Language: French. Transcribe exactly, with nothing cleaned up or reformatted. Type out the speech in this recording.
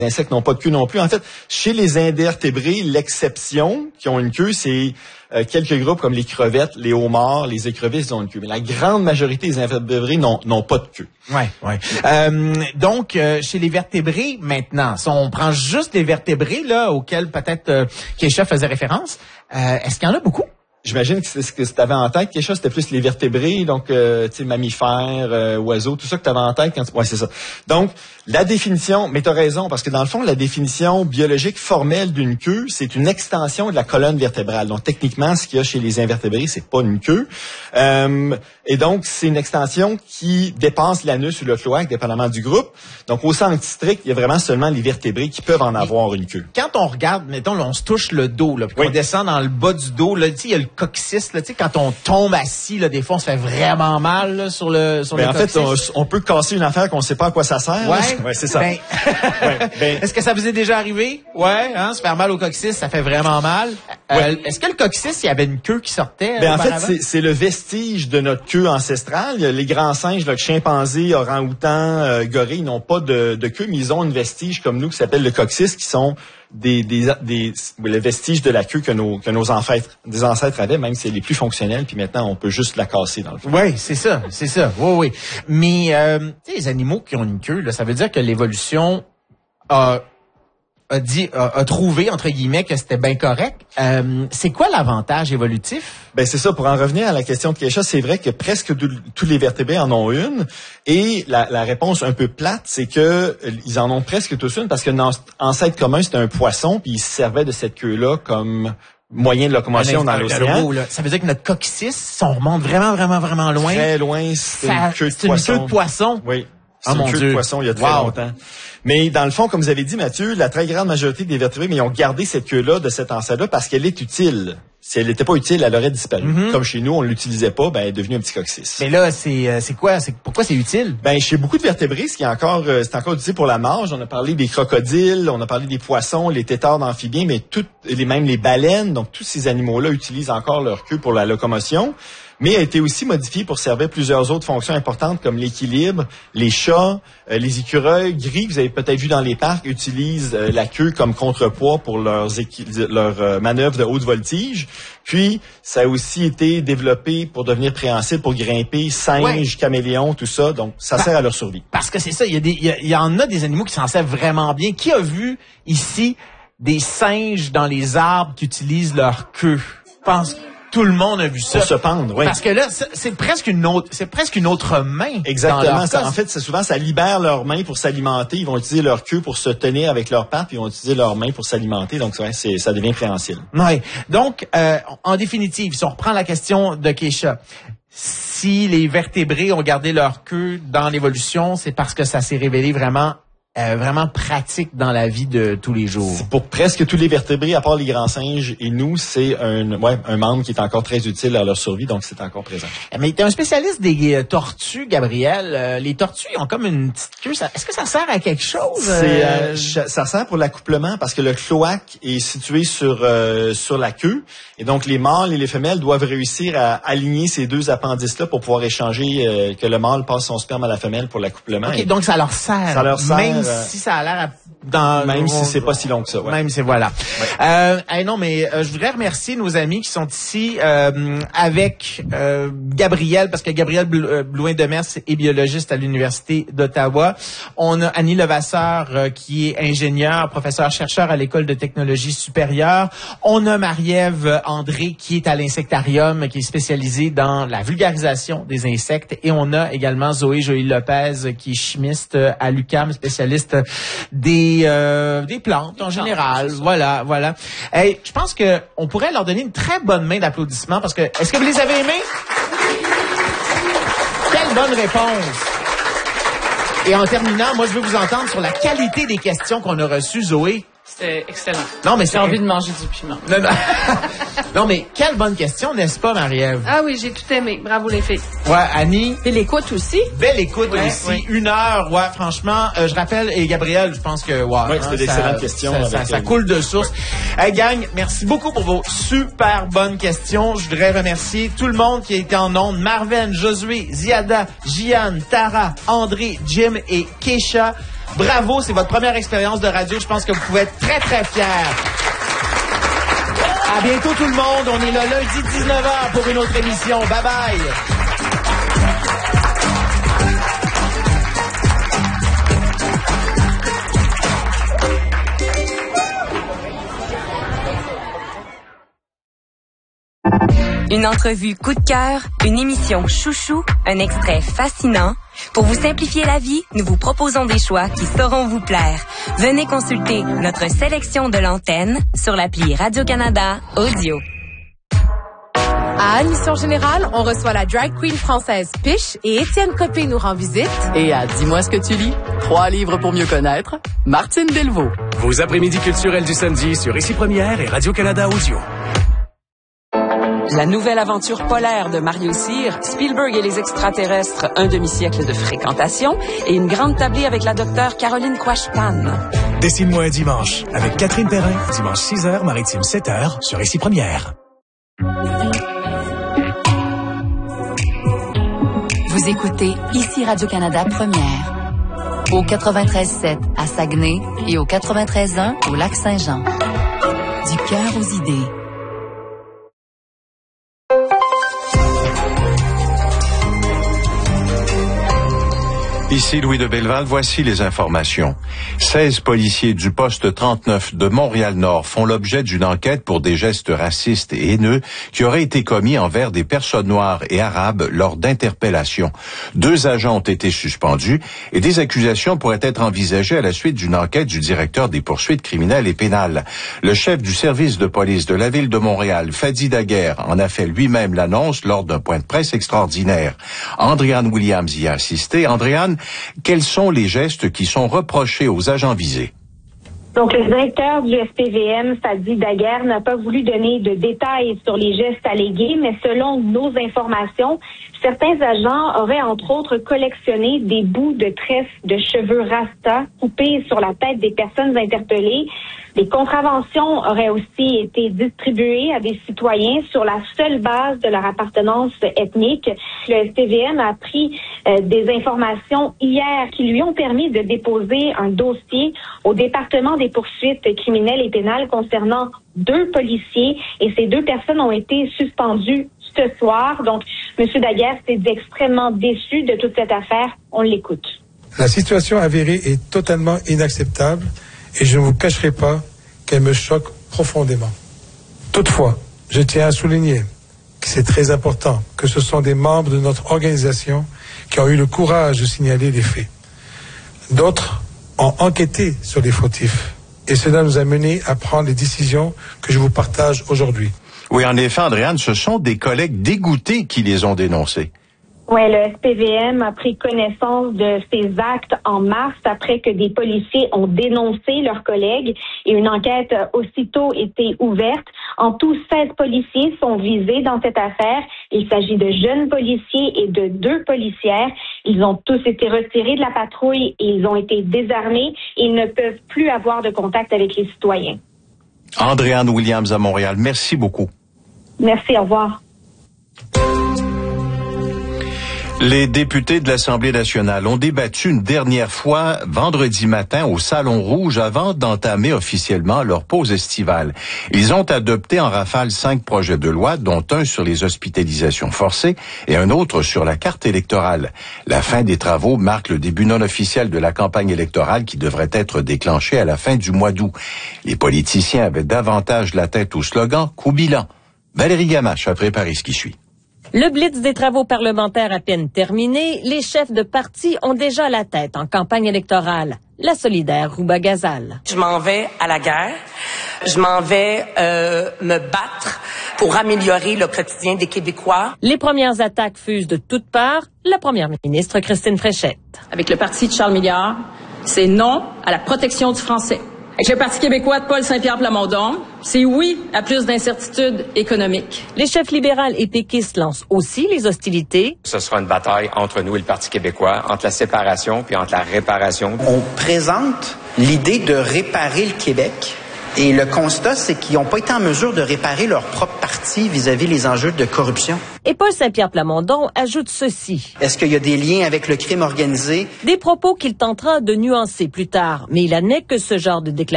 Les insectes n'ont pas de queue non plus. En fait, chez les invertébrés, l'exception qui ont une queue, c'est euh, quelques groupes comme les crevettes, les homards, les écrevisses ont une queue. Mais la grande majorité des invertébrés n'ont, n'ont pas de queue. Ouais, ouais. Euh, donc, euh, chez les vertébrés, maintenant, si on prend juste les vertébrés là auxquels peut-être euh, Keisha faisait référence, euh, est-ce qu'il y en a beaucoup? J'imagine que c'est ce que tu avais en tête, quelque chose, c'était plus les vertébrés, donc euh, tu sais, mammifères, euh, oiseaux, tout ça que tu avais en tête quand tu... Ouais, c'est ça. Donc, la définition, mais tu as raison, parce que dans le fond, la définition biologique formelle d'une queue, c'est une extension de la colonne vertébrale. Donc, techniquement, ce qu'il y a chez les invertébrés, c'est pas une queue. Euh, et donc, c'est une extension qui dépasse l'anus ou le cloaque, dépendamment du groupe. Donc, au sens strict, il y a vraiment seulement les vertébrés qui peuvent en avoir une queue. Quand on regarde, mettons, là, on se touche le dos, là, puis oui. on descend dans le bas du dos, là, tu sais, il y a le coccyx, là, tu sais, quand on tombe assis, là, des fois, on se fait vraiment mal, là, sur le, sur ben, le en coccyx. fait, on, on peut casser une affaire qu'on ne sait pas à quoi ça sert. Ouais, ouais c'est ça. Ben, ouais, ben, est-ce que ça vous est déjà arrivé? Ouais, hein, se faire mal au coccyx, ça fait vraiment mal. Euh, ouais. Est-ce que le coccyx, il y avait une queue qui sortait? Ben, en fait, c'est, c'est le vestige de notre queue ancestrale. Les grands singes, le chimpanzé, orang-outan, euh, gorille, ils n'ont pas de, de queue, mais ils ont une vestige comme nous qui s'appelle le coccyx, qui sont des, des, des, le vestige de la queue que nos, que nos ancêtres, des ancêtres avaient, même si elle est plus fonctionnelle, puis maintenant, on peut juste la casser dans le fond. Oui, c'est ça, c'est ça. Oui, oui. Mais, euh, tu sais, les animaux qui ont une queue, là, ça veut dire que l'évolution a, a dit, a, a trouvé, entre guillemets, que c'était bien correct. Euh, c'est quoi l'avantage évolutif? Ben, c'est ça. Pour en revenir à la question de Keisha, c'est vrai que presque de, tous les vertébrés en ont une. Et la, la réponse un peu plate, c'est que euh, ils en ont presque tous une parce que notre ancêtre commun, c'était un poisson, puis il se servait de cette queue-là comme moyen de locomotion dans l'océan. Là. Ça veut dire que notre coccyx, si on remonte vraiment, vraiment, vraiment loin. Très loin, c'est ça, une queue de c'est poisson. une queue de poisson. Oui. C'est oh, une mon queue Dieu. de poisson il y a très wow. longtemps. Mais dans le fond, comme vous avez dit, Mathieu, la très grande majorité des vertébrés, mais ils ont gardé cette queue-là de cet ancêtre-là parce qu'elle est utile. Si elle n'était pas utile, elle aurait disparu. Mm-hmm. Comme chez nous, on l'utilisait pas, ben elle est devenue un petit coccyx. Mais là, c'est euh, c'est quoi, c'est pourquoi c'est utile? Ben chez beaucoup de vertébrés, ce qui est encore euh, c'est encore utile pour la marge. On a parlé des crocodiles, on a parlé des poissons, les têtards d'amphibiens, mais toutes les même les baleines, donc tous ces animaux-là utilisent encore leur queue pour la locomotion. Mais a été aussi modifié pour servir plusieurs autres fonctions importantes comme l'équilibre. Les chats, euh, les écureuils gris, que vous avez peut-être vu dans les parcs, utilisent euh, la queue comme contrepoids pour leurs, équi- leurs euh, manœuvres de haute voltige. Puis, ça a aussi été développé pour devenir préhensile, pour grimper, singes, ouais. caméléons, tout ça. Donc, ça bah, sert à leur survie. Parce que c'est ça, il y a des, il y, a, il y en a des animaux qui s'en servent vraiment bien. Qui a vu ici des singes dans les arbres qui utilisent leur queue? Je pense tout le monde a vu ça. Pour se pendre, oui. Parce que là, c'est presque une autre, c'est presque une autre main. Exactement. Ça, en fait, c'est souvent, ça libère leurs mains pour s'alimenter. Ils vont utiliser leur queue pour se tenir avec leurs pattes, puis ils vont utiliser leurs mains pour s'alimenter. Donc, ouais, c'est, ça devient préhensile. Oui. Donc, euh, en définitive, si on reprend la question de Keisha, si les vertébrés ont gardé leur queue dans l'évolution, c'est parce que ça s'est révélé vraiment Euh, vraiment pratique dans la vie de tous les jours. C'est pour presque tous les vertébrés, à part les grands singes et nous, c'est un, ouais, un membre qui est encore très utile à leur survie, donc c'est encore présent. Mais tu es un spécialiste des euh, tortues, Gabriel. Euh, les tortues, ils ont comme une petite queue. Ça, est-ce que ça sert à quelque chose? C'est, euh, ça sert pour l'accouplement parce que le cloaque est situé sur euh, sur la queue. Et donc, les mâles et les femelles doivent réussir à aligner ces deux appendices-là pour pouvoir échanger, euh, que le mâle passe son sperme à la femelle pour l'accouplement. OK, et donc ça leur sert. Ça leur sert. Même si ça a l'air à, dans... Même on, si c'est pas si long que ça. Ouais. Même si, voilà. Ouais. Euh, hey, non, mais euh, je voudrais remercier nos amis qui sont ici euh, avec euh, Gabriel, parce que Gabriel Blouin-Demers est biologiste à l'Université d'Ottawa. On a Annie Levasseur euh, qui est ingénieure, professeur-chercheur à l'École de technologie supérieure. On a Marie-Ève André qui est à l'Insectarium, qui est spécialisée dans la vulgarisation des insectes. Et on a également Zoé Joly-Lopez qui est chimiste à l'U Q A M, spécialiste des euh, des plantes en général. Voilà, voilà. Hey, je pense que on pourrait leur donner une très bonne main d'applaudissements parce que est-ce que vous les avez aimés? Quelle bonne réponse. Et en terminant, moi je veux vous entendre sur la qualité des questions qu'on a reçues, Zoé. C'était excellent. Non, mais c'est... J'ai envie de manger du piment. Non, non. Non, mais quelle bonne question, n'est-ce pas, Marie-Ève? Ah oui, j'ai tout aimé. Bravo, les filles. Ouais, Annie? Belle écoute aussi. Belle écoute ouais, aussi. Ouais. Une heure, ouais, franchement. Euh, je rappelle, et Gabriel, je pense que... Ouais, ouais c'était d'excellentes questions. Ça, ça, ça coule de source. Hey, gang, merci beaucoup pour vos super bonnes questions. Je voudrais remercier tout le monde qui a été en ondes. Marvin, Josué, Ziada, Gianne, Tara, André, Jim et Keisha. Bravo, c'est votre première expérience de radio. Je pense que vous pouvez être très, très fiers. À bientôt tout le monde. On est là lundi dix-neuf heures pour une autre émission. Bye bye. Une entrevue coup de cœur, une émission chouchou, un extrait fascinant. Pour vous simplifier la vie, nous vous proposons des choix qui sauront vous plaire. Venez consulter notre sélection de l'antenne sur l'appli Radio-Canada Audio. À Admission Générale, on reçoit la drag queen française Piche et Étienne Copé nous rend visite. Et à Dis-moi ce que tu lis, trois livres pour mieux connaître, Martine Delvaux. Vos après-midi culturels du samedi sur Ici Première et Radio-Canada Audio. La nouvelle aventure polaire de Mario Cyr, Spielberg et les extraterrestres, un demi-siècle de fréquentation et une grande tablée avec la docteure Caroline Quashpan. Dessine-moi un dimanche avec Catherine Perrin, dimanche six heures, Maritime sept heures sur Ici Première. Vous écoutez Ici Radio-Canada Première. Au quatre-vingt-treize sept à Saguenay et au quatre-vingt-treize un au Lac-Saint-Jean. Du cœur aux idées. Ici Louis de Belleval, voici les informations. seize policiers du poste trente-neuf de Montréal-Nord font l'objet d'une enquête pour des gestes racistes et haineux qui auraient été commis envers des personnes noires et arabes lors d'interpellations. Deux agents ont été suspendus et des accusations pourraient être envisagées à la suite d'une enquête du directeur des poursuites criminelles et pénales. Le chef du service de police de la ville de Montréal, Fadi Daguerre, en a fait lui-même l'annonce lors d'un point de presse extraordinaire. Andréane Williams y a assisté. Andréane, quels sont les gestes qui sont reprochés aux agents visés? Donc, le directeur du S P V M, Fadi Daguerre, n'a pas voulu donner de détails sur les gestes allégués, mais selon nos informations, certains agents auraient entre autres collectionné des bouts de tresse de cheveux rasta coupés sur la tête des personnes interpellées. Des contraventions auraient aussi été distribuées à des citoyens sur la seule base de leur appartenance ethnique. Le S P V M a pris euh, des informations hier qui lui ont permis de déposer un dossier au département des poursuites criminelles et pénales concernant deux policiers et ces deux personnes ont été suspendues ce soir. Donc, M. Daguerre s'est dit extrêmement déçu de toute cette affaire. On l'écoute. La situation avérée est totalement inacceptable et je ne vous cacherai pas qu'elle me choque profondément. Toutefois, je tiens à souligner que c'est très important que ce sont des membres de notre organisation qui ont eu le courage de signaler les faits. D'autres ont enquêté sur les fautifs et cela nous a menés à prendre les décisions que je vous partage aujourd'hui. Oui, en effet, Andréane, ce sont des collègues dégoûtés qui les ont dénoncés. Oui, le S P V M a pris connaissance de ces actes en mars après que des policiers ont dénoncé leurs collègues et une enquête a aussitôt été ouverte. En tout, seize policiers sont visés dans cette affaire. Il s'agit de jeunes policiers et de deux policières. Ils ont tous été retirés de la patrouille et ils ont été désarmés. Ils ne peuvent plus avoir de contact avec les citoyens. Andréane Williams à Montréal, merci beaucoup. Merci, au revoir. Les députés de l'Assemblée nationale ont débattu une dernière fois vendredi matin au Salon Rouge avant d'entamer officiellement leur pause estivale. Ils ont adopté en rafale cinq projets de loi, dont un sur les hospitalisations forcées et un autre sur la carte électorale. La fin des travaux marque le début non officiel de la campagne électorale qui devrait être déclenchée à la fin du mois d'août. Les politiciens avaient davantage la tête au slogan « Coup bilan ». Valérie Gamache a préparé ce qui suit. Le blitz des travaux parlementaires à peine terminé, les chefs de parti ont déjà la tête en campagne électorale. La solidaire Rouba Ghazal. Je m'en vais à la guerre. Je m'en vais euh, me battre pour améliorer le quotidien des Québécois. Les premières attaques fusent de toutes parts. La première ministre Christine Fréchette. Avec le parti de Charles Milliard, c'est non à la protection du français. Avec le Parti québécois de Paul Saint-Pierre Plamondon, c'est oui à plus d'incertitudes économiques. Les chefs libérales et péquistes lancent aussi les hostilités. Ce sera une bataille entre nous et le Parti québécois, entre la séparation puis entre la réparation. On présente l'idée de réparer le Québec Et le constat, c'est qu'ils n'ont pas été en mesure de réparer leur propre parti vis-à-vis les enjeux de corruption. Et Paul Saint-Pierre Plamondon ajoute ceci. Est-ce qu'il y a des liens avec le crime organisé? Des propos qu'il tentera de nuancer plus tard, mais il admet que ce genre de déclaration